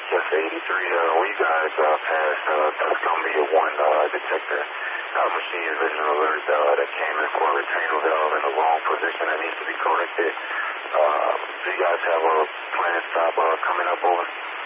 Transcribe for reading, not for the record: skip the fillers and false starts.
Yes, 83. We guys passed Tuscumbia 1 detector machine vision alert that came in for a retainer valve in the wrong position that needs to be corrected. Do you guys have a plan stop coming up over?